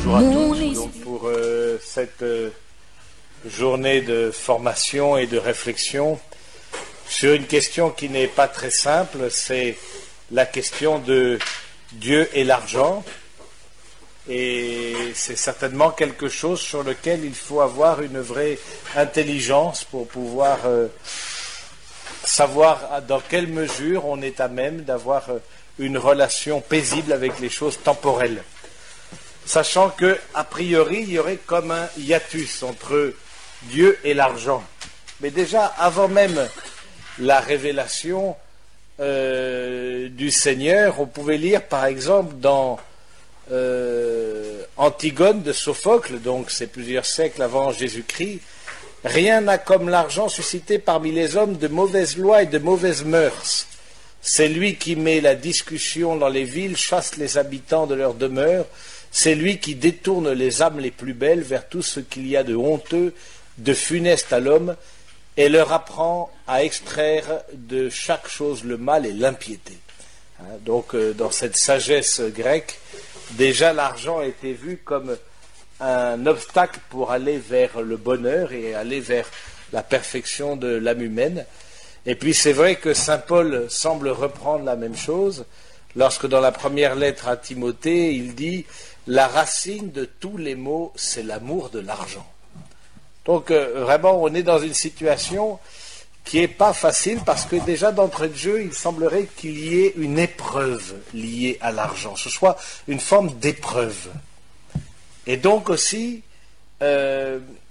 Bonjour à tous. Donc pour cette journée de formation et de réflexion sur une question qui n'est pas très simple, c'est la question de Dieu et l'argent. Et c'est certainement quelque chose sur lequel il faut avoir une vraie intelligence pour pouvoir savoir dans quelle mesure on est à même d'avoir une relation paisible avec les choses temporelles. Sachant que, a priori, il y aurait comme un hiatus entre Dieu et l'argent. Mais déjà, avant même la révélation du Seigneur, on pouvait lire, par exemple, dans Antigone de Sophocle, donc c'est plusieurs siècles avant Jésus-Christ, « Rien n'a comme l'argent suscité parmi les hommes de mauvaises lois et de mauvaises mœurs. C'est lui qui met la discussion dans les villes, chasse les habitants de leurs demeures. C'est lui qui détourne les âmes les plus belles vers tout ce qu'il y a de honteux, de funeste à l'homme, et leur apprend à extraire de chaque chose le mal et l'impiété. » Donc, dans cette sagesse grecque, déjà l'argent a été vu comme un obstacle pour aller vers le bonheur et aller vers la perfection de l'âme humaine. Et puis c'est vrai que saint Paul semble reprendre la même chose, lorsque dans la première lettre à Timothée, il dit « La racine de tous les maux, c'est l'amour de l'argent ». Donc vraiment, on est dans une situation qui n'est pas facile, parce que déjà d'entrée de jeu, il semblerait qu'il y ait une épreuve liée à l'argent, ce soit une forme d'épreuve. Et donc aussi,